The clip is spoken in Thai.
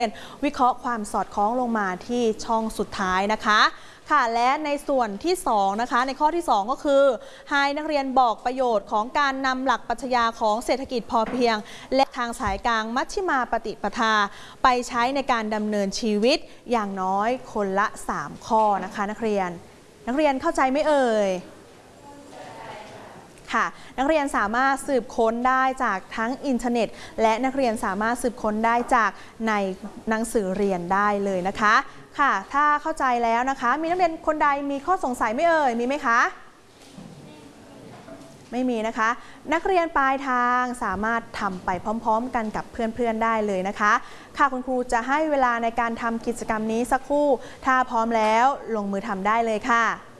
วิเคราะห์ความสอดคล้องลงมาที่ช่องสุดท้ายนะคะค่ะและในส่วนที่2นะคะในข้อที่2ก็คือให้นักเรียนบอกประโยชน์ของการนำหลักปรัชญาของเศรษฐกิจพอเพียงและทางสายกลางมัชฌิมาปฏิปทาไปใช้ในการดำเนินชีวิตอย่างน้อยคนละ3ข้อนะคะนักเรียนเข้าใจไหมเอ่ยค่ะนักเรียนสามารถสืบค้นได้จากทั้งอินเทอร์เน็ตและนักเรียนสามารถสืบค้นได้จากในหนังสือเรียนได้เลยนะคะค่ะถ้าเข้าใจแล้วนะคะมีนักเรียนคนใดมีข้อสงสัยไม่เอ่ยมีไหมคะไม่มีนะคะนักเรียนปลายทางสามารถทำไปพร้อมๆกันกับเพื่อนๆได้เลยนะคะค่ะคุณครูจะให้เวลาในการทำกิจกรรมนี้สักครู่ถ้าพร้อมแล้วลงมือทำได้เลยค่ะ